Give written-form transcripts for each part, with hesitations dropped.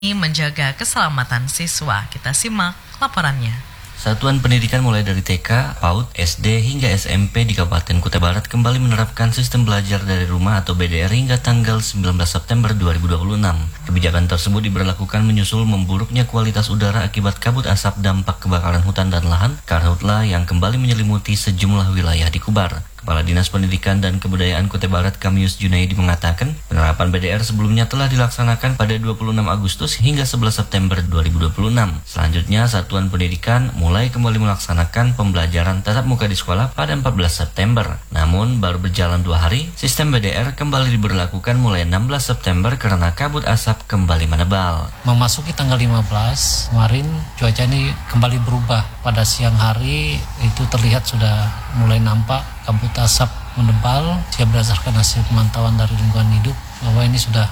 menjaga keselamatan siswa. Kita simak laporannya. Satuan pendidikan mulai dari TK, PAUD, SD hingga SMP di Kabupaten Kutai Barat kembali menerapkan sistem belajar dari rumah atau BDR hingga tanggal 19 September 2026. Kebijakan tersebut diberlakukan menyusul memburuknya kualitas udara akibat kabut asap dampak kebakaran hutan dan lahan karhutla yang kembali menyelimuti sejumlah wilayah di Kubar. Kepala Dinas Pendidikan dan Kebudayaan Kutai Barat Kamius Junaidi mengatakan penerapan BDR sebelumnya telah dilaksanakan pada 26 Agustus hingga 11 September 2026. Selanjutnya, Satuan Pendidikan mulai kembali melaksanakan pembelajaran tatap muka di sekolah pada 14 September. Namun, baru berjalan 2 hari, sistem BDR kembali diberlakukan mulai 16 September karena kabut asap kembali menebal. Memasuki tanggal 15, kemarin cuaca ini kembali berubah. Pada siang hari itu terlihat sudah mulai nampak kabut asap menebal. Siap berdasarkan hasil pemantauan dari lingkungan hidup bahwa ini sudah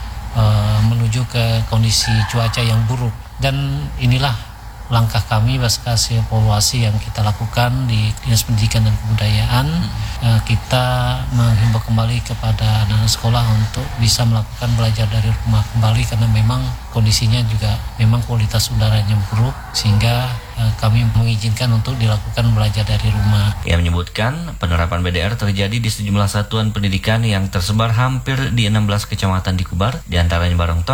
menuju ke kondisi cuaca yang buruk. Dan inilah langkah kami hasil evaluasi yang kita lakukan di Dinas Pendidikan dan Kebudayaan. Kita menghimbau kembali kepada anak sekolah untuk bisa melakukan belajar dari rumah kembali karena memang kondisinya juga memang kualitas udaranya buruk sehingga kami mengizinkan untuk dilakukan belajar dari rumah. Ia menyebutkan penerapan BDR terjadi di sejumlah satuan pendidikan yang tersebar hampir di 16 kecamatan di Kubar, diantaranya Barong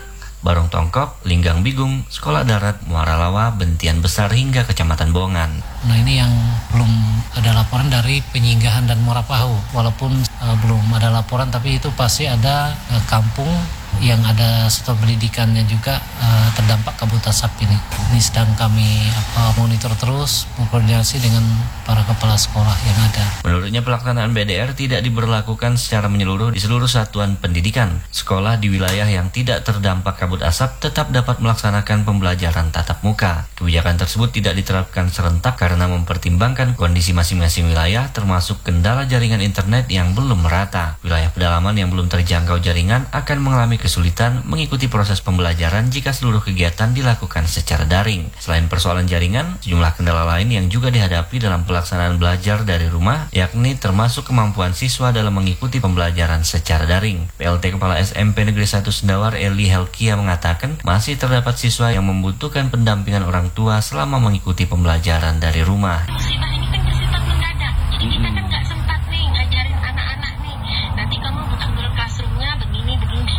Tongkok, Linggang Bigung, Sekolah Darat, Muara Lawa, Bentian Besar hingga Kecamatan Bongan. Nah, ini yang belum ada laporan dari Penyinggahan dan Muara Pahu. Walaupun belum ada laporan, tapi itu pasti ada kampung yang ada satuan pendidikannya juga terdampak kabut asap ini. Ini sedang kami monitor terus, berkoordinasi dengan para kepala sekolah yang ada. Menurutnya pelaksanaan BDR tidak diberlakukan secara menyeluruh di seluruh satuan pendidikan. Sekolah di wilayah yang tidak terdampak kabut asap tetap dapat melaksanakan pembelajaran tatap muka. Kebijakan tersebut tidak diterapkan serentak karena mempertimbangkan kondisi masing-masing wilayah termasuk kendala jaringan internet yang belum merata. Wilayah pedalaman yang belum terjangkau jaringan akan mengalami kesulitan mengikuti proses pembelajaran jika seluruh kegiatan dilakukan secara daring. Selain persoalan jaringan, sejumlah kendala lain yang juga dihadapi dalam pelaksanaan belajar dari rumah, yakni termasuk kemampuan siswa dalam mengikuti pembelajaran secara daring. PLT Kepala SMP Negeri 1 Sendawar Eli Helkia mengatakan masih terdapat siswa yang membutuhkan pendampingan orang tua selama mengikuti pembelajaran dari rumah. Musibah ini kan bersifat mendadak, jadi kita kan nggak sempat nih ngajarin anak-anak nih. Nanti kamu buka Google Classroom-nya begini.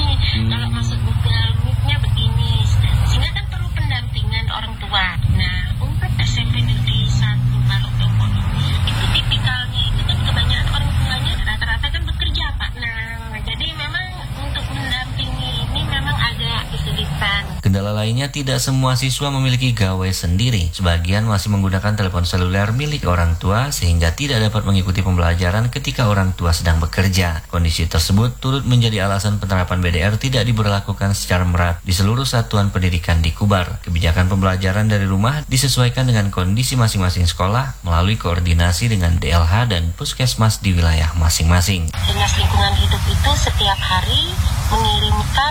Kalau masuk Google Meet-nya begini. Sehingga kan perlu pendampingan orang tua. Nah, untuk SMP Negeri 1 Barong Tongkok ini, itu tipikalnya itu kan kebanyakan orang tuanya rata-rata kan bekerja, Pak. Nah, jadi memang untuk mendampingi ini memang agak kesulitan. Kendala lainnya, tidak semua siswa memiliki gawai sendiri. Sebagian masih menggunakan telepon seluler milik orang tua sehingga tidak dapat mengikuti pembelajaran ketika orang tua sedang bekerja. Kondisi tersebut turut menjadi alasan penerapan BDR tidak diberlakukan secara merata di seluruh satuan pendidikan di Kubar. Kebijakan pembelajaran dari rumah disesuaikan dengan kondisi masing-masing sekolah melalui koordinasi dengan DLH dan Puskesmas di wilayah masing-masing. Dinas Lingkungan Hidup itu setiap hari mengirimkan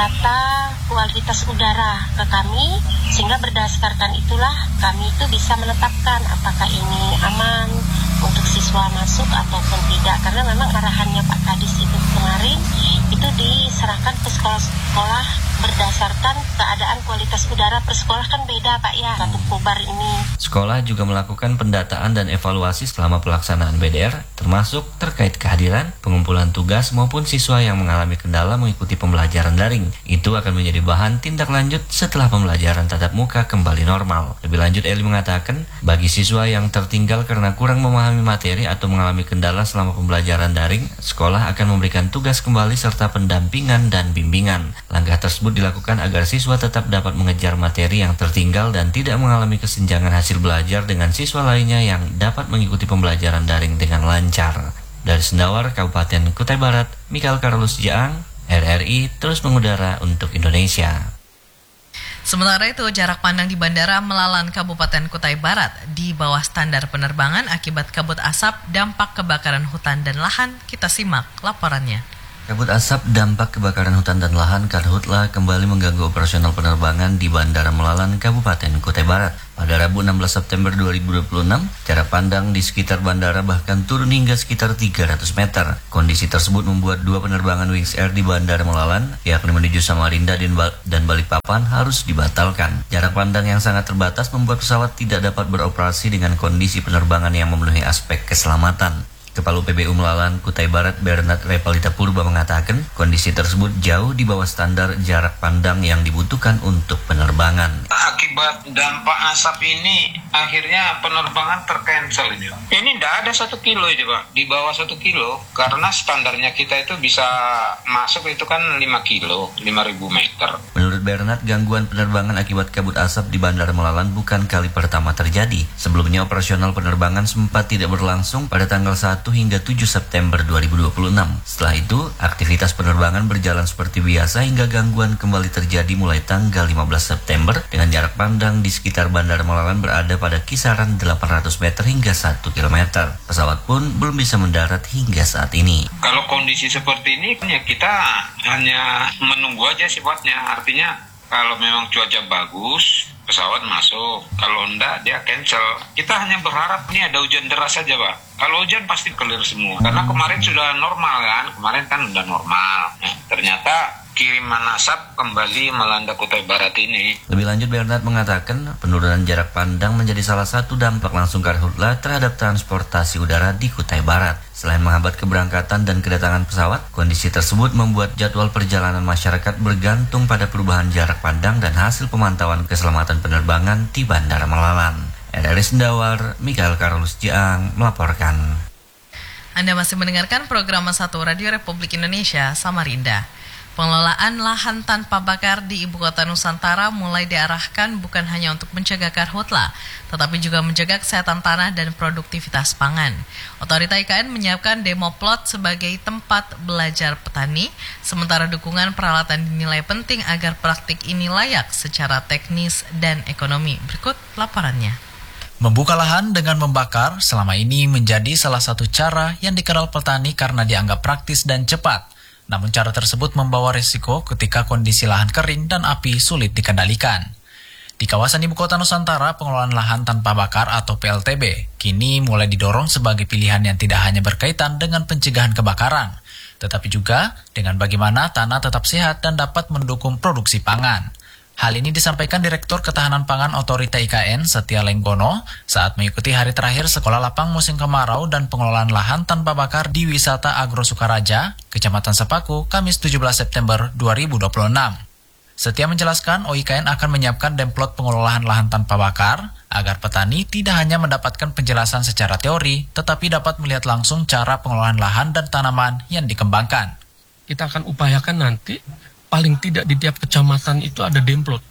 data kualitas udara ke kami, sehingga berdasarkan itulah kami itu bisa menetapkan apakah ini aman untuk siswa masuk ataupun tidak, karena memang arahannya Pak Kadis itu kemarin itu diserahkan ke sekolah-sekolah berdasarkan keadaan kualitas udara per sekolah kan beda Pak ya, satu Kubar ini. Sekolah juga melakukan pendataan dan evaluasi selama pelaksanaan BDR, termasuk terkait kehadiran, pengumpulan tugas maupun siswa yang mengalami kendala mengikuti pembelajaran daring. Itu akan menjadi bahan tindak lanjut setelah pembelajaran tatap muka kembali normal. Lebih lanjut, Eli mengatakan, bagi siswa yang tertinggal karena kurang memahami materi atau mengalami kendala selama pembelajaran daring, sekolah akan memberikan tugas kembali serta pendampingan dan bimbingan. Langkah tersebut dilakukan agar siswa tetap dapat mengejar materi yang tertinggal dan tidak mengalami kesenjangan hasil belajar dengan siswa lainnya yang dapat mengikuti pembelajaran daring dengan lancar. Dari Sendawar, Kabupaten Kutai Barat, Mikael Carlos Jaang, RRI terus mengudara untuk Indonesia. Sementara itu, jarak pandang di Bandara Melalan Kabupaten Kutai Barat di bawah standar penerbangan akibat kabut asap dampak kebakaran hutan dan lahan. Kita simak laporannya. Kabut asap dampak kebakaran hutan dan lahan Karhutla kembali mengganggu operasional penerbangan di Bandara Melalan, Kabupaten Kutai Barat. Pada Rabu 16 September 2026, jarak pandang di sekitar bandara bahkan turun hingga sekitar 300 meter. Kondisi tersebut membuat 2 penerbangan Wings Air di Bandara Melalan, yakni menuju Samarinda dan Balikpapan, harus dibatalkan. Jarak pandang yang sangat terbatas membuat pesawat tidak dapat beroperasi dengan kondisi penerbangan yang memenuhi aspek keselamatan. Kepala PBU Melalan Kutai Barat Bernard Repalita Purba mengatakan kondisi tersebut jauh di bawah standar jarak pandang yang dibutuhkan untuk penerbangan. Akibat dampak asap ini akhirnya penerbangan tercancel ini. Ini tidak ada 1 kilo itu Pak, di bawah 1 kilo karena standarnya kita itu bisa masuk itu kan 5 kilo, 5.000 meter. Menurut Bernard, gangguan penerbangan akibat kabut asap di Bandara Melalan bukan kali pertama terjadi. Sebelumnya operasional penerbangan sempat tidak berlangsung pada tanggal 1 hingga 7 September 2026. Setelah itu, aktivitas penerbangan berjalan seperti biasa hingga gangguan kembali terjadi mulai tanggal 15 September dengan jarak pandang di sekitar Bandara Melalan berada pada kisaran 800 meter hingga 1 km. Pesawat pun belum bisa mendarat hingga saat ini. Kalau kondisi seperti ini, ya kita hanya menunggu aja sifatnya. Artinya kalau memang cuaca bagus, pesawat masuk. Kalau enggak, dia cancel. Kita hanya berharap ini ada hujan deras saja, Pak. Kalau hujan pasti clear semua. Karena kemarin sudah normal kan. Kemarin kan udah normal. Nah, ternyata kiriman asap kembali melanda Kutai Barat ini. Lebih lanjut, Bernard mengatakan penurunan jarak pandang menjadi salah satu dampak langsung Karhutla terhadap transportasi udara di Kutai Barat. Selain menghambat keberangkatan dan kedatangan pesawat, kondisi tersebut membuat jadwal perjalanan masyarakat bergantung pada perubahan jarak pandang dan hasil pemantauan keselamatan penerbangan di Bandara Melalan. RRI Sendawar, Mikael Karolus Jiang melaporkan. Anda masih mendengarkan program 1 Radio Republik Indonesia Samarinda. Pengelolaan lahan tanpa bakar di Ibu Kota Nusantara mulai diarahkan bukan hanya untuk mencegah karhutla, tetapi juga menjaga kesehatan tanah dan produktivitas pangan. Otorita IKN menyiapkan demo plot sebagai tempat belajar petani, sementara dukungan peralatan dinilai penting agar praktik ini layak secara teknis dan ekonomi. Berikut laporannya. Membuka lahan dengan membakar selama ini menjadi salah satu cara yang dikenal petani karena dianggap praktis dan cepat. Namun cara tersebut membawa risiko ketika kondisi lahan kering dan api sulit dikendalikan. Di kawasan Ibu Kota Nusantara, pengelolaan lahan tanpa bakar atau PLTB kini mulai didorong sebagai pilihan yang tidak hanya berkaitan dengan pencegahan kebakaran, tetapi juga dengan bagaimana tanah tetap sehat dan dapat mendukung produksi pangan. Hal ini disampaikan Direktur Ketahanan Pangan Otorita IKN Setia Lenggono saat mengikuti hari terakhir Sekolah Lapang Musim Kemarau dan Pengelolaan Lahan Tanpa Bakar di Wisata Agro Sukaraja, Kecamatan Sepaku, Kamis 17 September 2026. Setia menjelaskan OIKN akan menyiapkan demplot pengelolaan lahan tanpa bakar agar petani tidak hanya mendapatkan penjelasan secara teori, tetapi dapat melihat langsung cara pengelolaan lahan dan tanaman yang dikembangkan. Kita akan upayakan nanti paling tidak di tiap kecamatan itu ada demplot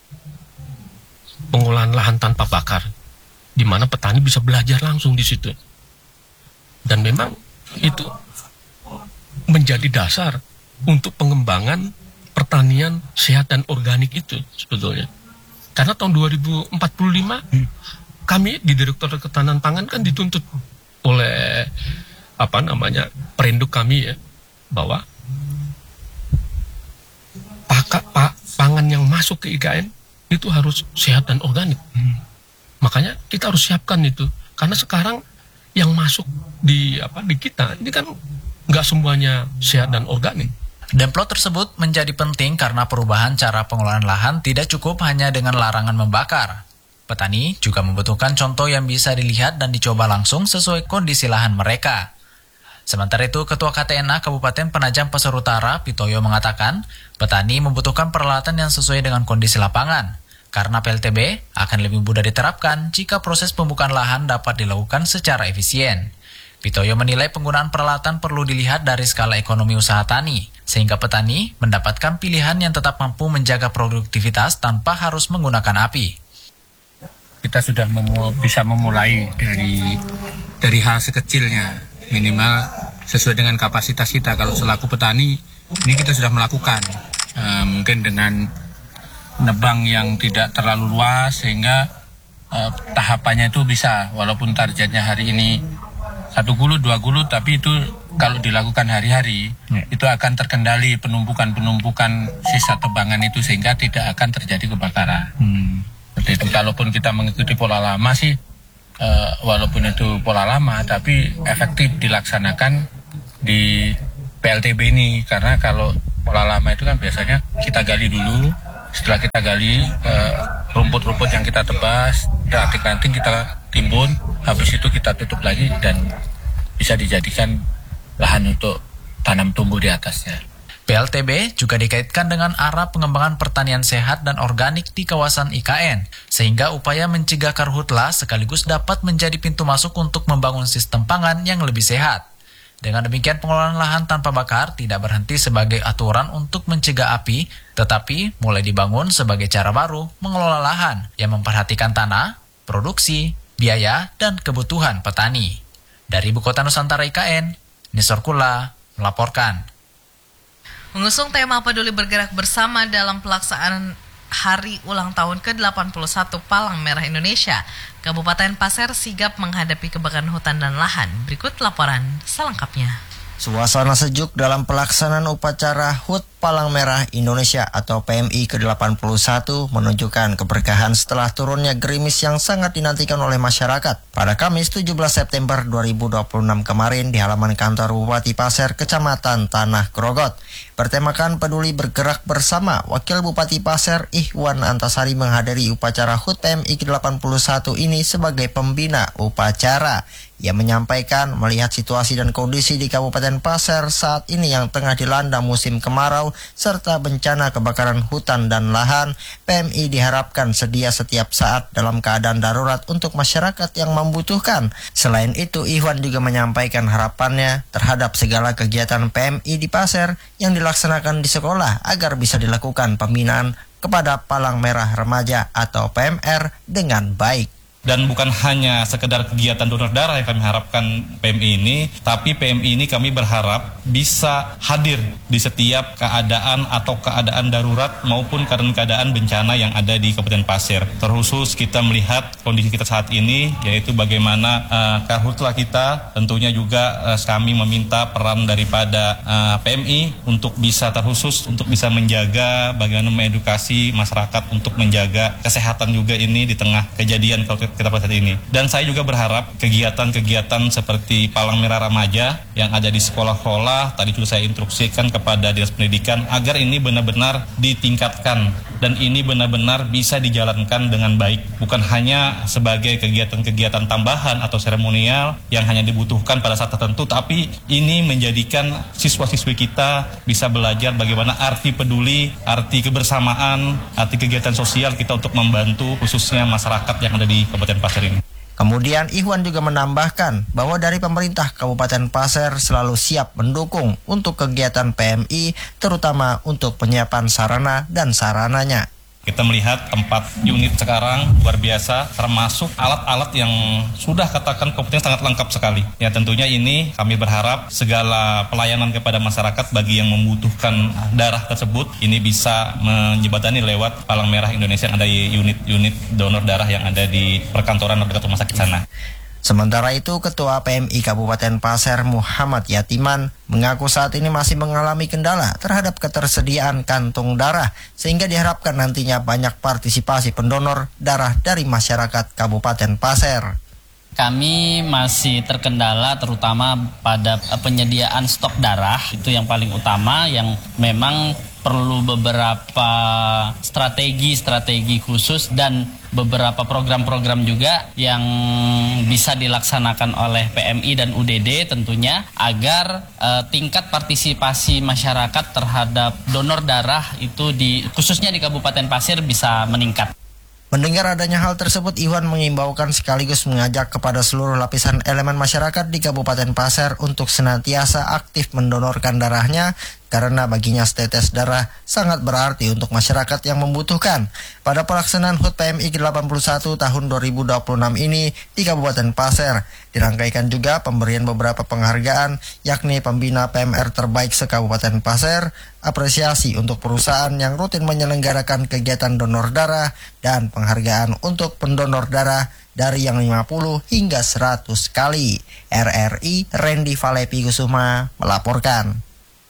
pengolahan lahan tanpa bakar, di mana petani bisa belajar langsung di situ. Dan memang itu menjadi dasar untuk pengembangan pertanian sehat dan organik itu sebetulnya. Karena tahun 2045 kami di Direktorat Ketahanan Pangan kan dituntut oleh Perinduk kami ya, bahwa pangan yang masuk ke IKN itu harus sehat dan organik. Makanya kita harus siapkan itu. Karena sekarang yang masuk di kita ini kan nggak semuanya sehat dan organik. Demplot tersebut menjadi penting karena perubahan cara pengelolaan lahan tidak cukup hanya dengan larangan membakar. Petani juga membutuhkan contoh yang bisa dilihat dan dicoba langsung sesuai kondisi lahan mereka. Sementara itu, Ketua KTNA Kabupaten Penajam Pasar Utara, Pitoyo mengatakan, petani membutuhkan peralatan yang sesuai dengan kondisi lapangan, karena PLTB akan lebih mudah diterapkan jika proses pembukaan lahan dapat dilakukan secara efisien. Pitoyo menilai penggunaan peralatan perlu dilihat dari skala ekonomi usaha tani, sehingga petani mendapatkan pilihan yang tetap mampu menjaga produktivitas tanpa harus menggunakan api. Kita sudah bisa memulai dari hal sekecilnya, minimal sesuai dengan kapasitas kita. Kalau selaku petani, ini kita sudah melakukan mungkin dengan nebang yang tidak terlalu luas, sehingga tahapannya itu bisa, walaupun targetnya hari ini 1 gulu, 2 gulu, tapi itu kalau dilakukan hari-hari itu akan terkendali penumpukan sisa tebangan itu sehingga tidak akan terjadi kebakaran. Seperti itu. Kalaupun kita mengikuti pola lama sih, walaupun itu pola lama, tapi efektif dilaksanakan di PLTB ini, karena kalau pola lama itu kan biasanya kita gali dulu, setelah kita gali rumput-rumput yang kita tebas, ranting-ranting kita timbun, habis itu kita tutup lagi dan bisa dijadikan lahan untuk tanam tumbuh di atasnya. PLTB juga dikaitkan dengan arah pengembangan pertanian sehat dan organik di kawasan IKN, sehingga upaya mencegah karhutla sekaligus dapat menjadi pintu masuk untuk membangun sistem pangan yang lebih sehat. Dengan demikian, pengelolaan lahan tanpa bakar tidak berhenti sebagai aturan untuk mencegah api, tetapi mulai dibangun sebagai cara baru mengelola lahan yang memperhatikan tanah, produksi, biaya, dan kebutuhan petani. Dari Ibu Kota Nusantara IKN, Nisor Kula melaporkan. Mengusung tema peduli bergerak bersama dalam pelaksanaan Hari Ulang Tahun ke-81 Palang Merah Indonesia, Kabupaten Pasir sigap menghadapi kebakaran hutan dan lahan. Berikut laporan selengkapnya. Suasana sejuk dalam pelaksanaan upacara HUT Palang Merah Indonesia atau PMI ke-81 menunjukkan keberkahan setelah turunnya gerimis yang sangat dinantikan oleh masyarakat. Pada Kamis 17 September 2026 kemarin di halaman kantor Bupati Pasir, Kecamatan Tanah Grogot. Bertemakan peduli bergerak bersama, Wakil Bupati Pasir Ihwan Antasari menghadiri upacara HUT PMI ke-81 ini sebagai pembina upacara. Ia menyampaikan melihat situasi dan kondisi di Kabupaten Pasir saat ini yang tengah dilanda musim kemarau serta bencana kebakaran hutan dan lahan, PMI diharapkan sedia setiap saat dalam keadaan darurat untuk masyarakat yang membutuhkan. Selain itu, Ihwan juga menyampaikan harapannya terhadap segala kegiatan PMI di Pasir yang dilaksanakan di sekolah agar bisa dilakukan pembinaan kepada Palang Merah Remaja atau PMR dengan baik. Dan bukan hanya sekedar kegiatan donor darah yang kami harapkan PMI ini, tapi PMI ini kami berharap bisa hadir di setiap keadaan atau keadaan darurat maupun keadaan bencana yang ada di Kabupaten Pasir. Terkhusus kita melihat kondisi kita saat ini, yaitu bagaimana karhutla kita, tentunya juga kami meminta peran daripada PMI untuk bisa terkhusus, untuk bisa menjaga bagaimana mengedukasi masyarakat untuk menjaga kesehatan juga ini di tengah kejadian kita pada saat ini. Dan saya juga berharap kegiatan-kegiatan seperti Palang Merah Remaja yang ada di sekolah-sekolah, tadi sudah saya instruksikan kepada Dinas Pendidikan agar ini benar-benar ditingkatkan dan ini benar-benar bisa dijalankan dengan baik. Bukan hanya sebagai kegiatan-kegiatan tambahan atau seremonial yang hanya dibutuhkan pada saat tertentu, tapi ini menjadikan siswa-siswi kita bisa belajar bagaimana arti peduli, arti kebersamaan, arti kegiatan sosial kita untuk membantu khususnya masyarakat yang ada di Kabupaten Pasir ini. Kemudian Ihwan juga menambahkan bahwa dari pemerintah Kabupaten Pasir selalu siap mendukung untuk kegiatan PMI, terutama untuk penyiapan sarana dan sarananya. Kita melihat tempat unit sekarang luar biasa, termasuk alat-alat yang sudah katakan kompetensi sangat lengkap sekali. Ya tentunya ini kami berharap segala pelayanan kepada masyarakat bagi yang membutuhkan darah tersebut ini bisa menjembatani lewat Palang Merah Indonesia yang ada di unit donor darah yang ada di perkantoran dekat rumah sakit sana. Sementara itu, Ketua PMI Kabupaten Pasir Muhammad Yatiman mengaku saat ini masih mengalami kendala terhadap ketersediaan kantung darah, sehingga diharapkan nantinya banyak partisipasi pendonor darah dari masyarakat Kabupaten Pasir. Kami masih terkendala terutama pada penyediaan stok darah, itu yang paling utama, yang memang perlu beberapa strategi khusus dan beberapa program-program juga yang bisa dilaksanakan oleh PMI dan UDD tentunya agar tingkat partisipasi masyarakat terhadap donor darah itu khususnya di Kabupaten Pasir bisa meningkat. Mendengar adanya hal tersebut, Ihwan mengimbaukan sekaligus mengajak kepada seluruh lapisan elemen masyarakat di Kabupaten Pasir untuk senantiasa aktif mendonorkan darahnya, karena baginya setetes darah sangat berarti untuk masyarakat yang membutuhkan. Pada pelaksanaan HUT PMI ke-81 tahun 2026 ini di Kabupaten Pasir, dirangkaikan juga pemberian beberapa penghargaan, yakni pembina PMR terbaik se-Kabupaten Pasir, apresiasi untuk perusahaan yang rutin menyelenggarakan kegiatan donor darah, dan penghargaan untuk pendonor darah dari yang 50 hingga 100 kali. RRI Randy Valepi Kusuma melaporkan.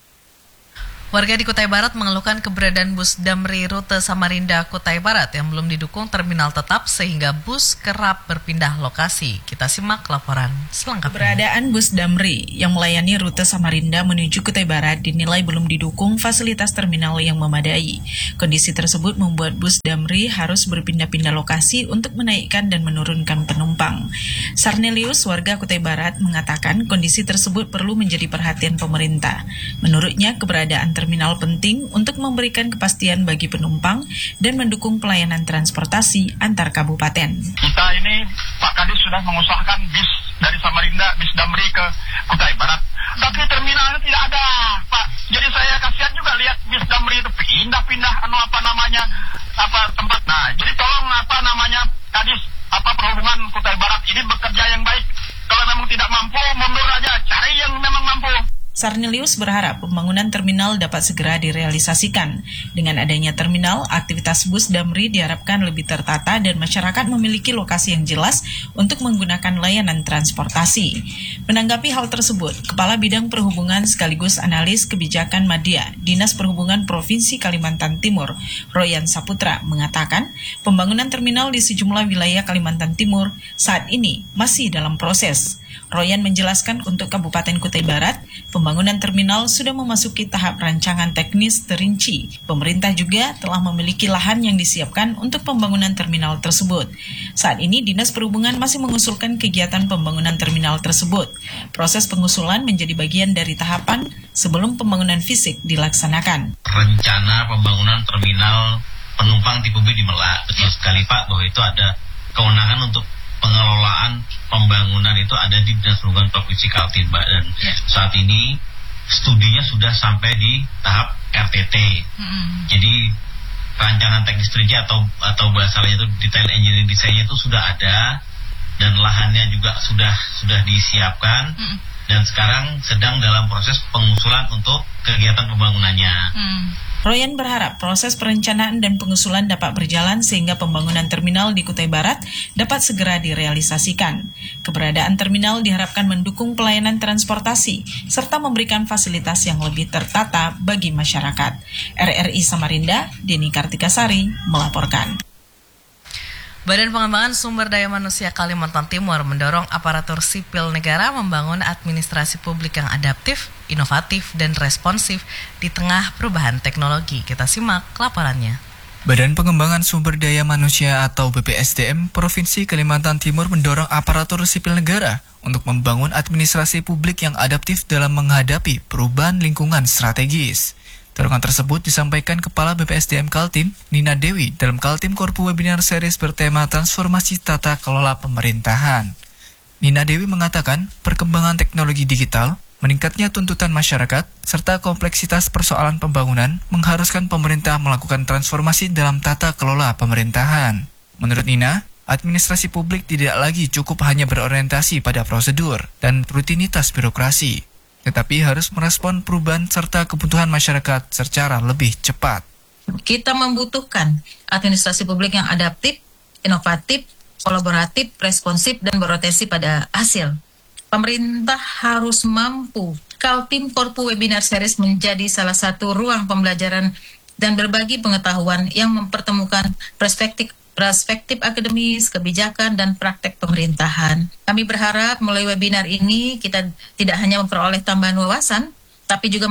Warga di Kutai Barat mengeluhkan keberadaan bus Damri rute Samarinda Kutai Barat yang belum didukung terminal tetap sehingga bus kerap berpindah lokasi. Kita simak laporan selengkapnya. Keberadaan bus Damri yang melayani rute Samarinda menuju Kutai Barat dinilai belum didukung fasilitas terminal yang memadai. Kondisi tersebut membuat bus Damri harus berpindah-pindah lokasi untuk menaikkan dan menurunkan penumpang. Sarnelius, warga Kutai Barat, mengatakan kondisi tersebut perlu menjadi perhatian pemerintah. Menurutnya, keberadaan terminal penting untuk memberikan kepastian bagi penumpang dan mendukung pelayanan transportasi antar kabupaten. Kita ini Pak Kadis sudah mengusahakan bis dari Samarinda, bis Damri ke Kutai Barat. Tapi terminalnya tidak ada, Pak. Jadi saya kasihan juga lihat bis Damri itu pindah-pindah tempat. Nah, jadi tolong Kadis perhubungan Kutai Barat ini bekerja yang baik. Kalau memang tidak mampu, mundur aja, cari yang memang mampu. Sarnelius berharap pembangunan terminal dapat segera direalisasikan. Dengan adanya terminal, aktivitas bus Damri diharapkan lebih tertata dan masyarakat memiliki lokasi yang jelas untuk menggunakan layanan transportasi. Menanggapi hal tersebut, Kepala Bidang Perhubungan sekaligus Analis Kebijakan Madya, Dinas Perhubungan Provinsi Kalimantan Timur, Royan Saputra, mengatakan pembangunan terminal di sejumlah wilayah Kalimantan Timur saat ini masih dalam proses. Royan menjelaskan untuk Kabupaten Kutai Barat, pembangunan terminal sudah memasuki tahap rancangan teknis terinci. Pemerintah juga telah memiliki lahan yang disiapkan untuk pembangunan terminal tersebut. Saat ini, Dinas Perhubungan masih mengusulkan kegiatan pembangunan terminal tersebut. Proses pengusulan menjadi bagian dari tahapan sebelum pembangunan fisik dilaksanakan. Rencana pembangunan terminal penumpang tipe B di Merak. Betul sekali Pak, bahwa itu ada kewenangan untuk pengelolaan pembangunan itu ada di Dinas Perhubungan Provinsi Kaltim, Mbak. Dan saat ini studinya sudah sampai di tahap RTT. Jadi rancangan teknis terinci atau bahasa lainnya itu detail engineering desainnya itu sudah ada dan lahannya juga sudah disiapkan dan sekarang sedang dalam proses pengusulan untuk kegiatan pembangunannya. Royan berharap proses perencanaan dan pengusulan dapat berjalan sehingga pembangunan terminal di Kutai Barat dapat segera direalisasikan. Keberadaan terminal diharapkan mendukung pelayanan transportasi serta memberikan fasilitas yang lebih tertata bagi masyarakat. RRI Samarinda, Deni Kartikasari melaporkan. Badan Pengembangan Sumber Daya Manusia Kalimantan Timur mendorong aparatur sipil negara membangun administrasi publik yang adaptif, inovatif, dan responsif di tengah perubahan teknologi. Kita simak laporannya. Badan Pengembangan Sumber Daya Manusia atau BPSDM Provinsi Kalimantan Timur mendorong aparatur sipil negara untuk membangun administrasi publik yang adaptif dalam menghadapi perubahan lingkungan strategis. Dorongan tersebut disampaikan Kepala BPSDM Kaltim, Nina Dewi, dalam Kaltim Korpu Webinar Series bertema Transformasi Tata Kelola Pemerintahan. Nina Dewi mengatakan, perkembangan teknologi digital, meningkatnya tuntutan masyarakat, serta kompleksitas persoalan pembangunan mengharuskan pemerintah melakukan transformasi dalam tata kelola pemerintahan. Menurut Nina, administrasi publik tidak lagi cukup hanya berorientasi pada prosedur dan rutinitas birokrasi, tetapi harus merespon perubahan serta kebutuhan masyarakat secara lebih cepat. Kita membutuhkan administrasi publik yang adaptif, inovatif, kolaboratif, responsif, dan berorientasi pada hasil. Pemerintah harus mampu. Kaltim Korpu Webinar Series menjadi salah satu ruang pembelajaran dan berbagi pengetahuan yang mempertemukan perspektif akademis, kebijakan, dan praktek pemerintahan. Kami berharap melalui webinar ini kita tidak hanya memperoleh tambahan wawasan, tapi juga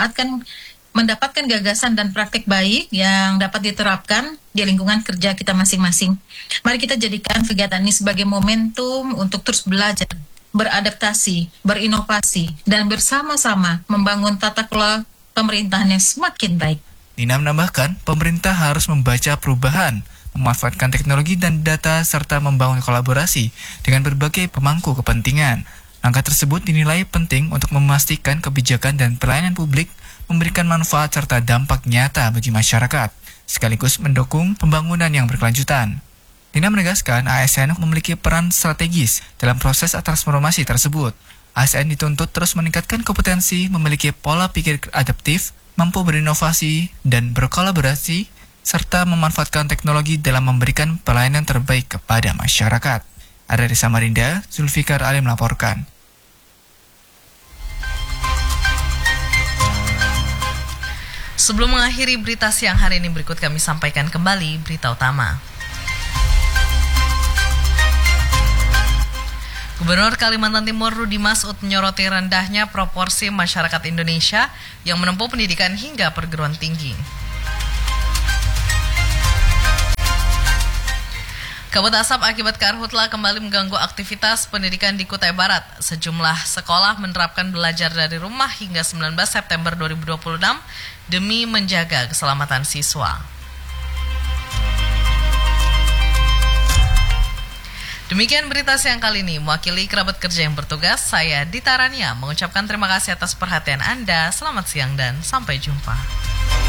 mendapatkan gagasan dan praktek baik yang dapat diterapkan di lingkungan kerja kita masing-masing. Mari kita jadikan kegiatan ini sebagai momentum untuk terus belajar, beradaptasi, berinovasi, dan bersama-sama membangun tata kelola pemerintahan yang semakin baik. Nina menambahkan, pemerintah harus membaca perubahan, memanfaatkan teknologi dan data, serta membangun kolaborasi dengan berbagai pemangku kepentingan. Langkah tersebut dinilai penting untuk memastikan kebijakan dan pelayanan publik memberikan manfaat serta dampak nyata bagi masyarakat, sekaligus mendukung pembangunan yang berkelanjutan. Nina menegaskan ASN memiliki peran strategis dalam proses transformasi tersebut. ASN dituntut terus meningkatkan kompetensi, memiliki pola pikir adaptif, mampu berinovasi dan berkolaborasi, serta memanfaatkan teknologi dalam memberikan pelayanan terbaik kepada masyarakat. Ada di Samarinda, Zulfikar Ali melaporkan. Sebelum mengakhiri berita siang hari ini, berikut kami sampaikan kembali berita utama. Gubernur Kalimantan Timur Rudi Masud menyoroti rendahnya proporsi masyarakat Indonesia yang menempuh pendidikan hingga perguruan tinggi. Kabut asap akibat karhutla kembali mengganggu aktivitas pendidikan di Kutai Barat. Sejumlah sekolah menerapkan belajar dari rumah hingga 19 September 2026 demi menjaga keselamatan siswa. Demikian berita siang kali ini. Mewakili kerabat kerja yang bertugas, saya Dita Rania mengucapkan terima kasih atas perhatian Anda. Selamat siang dan sampai jumpa.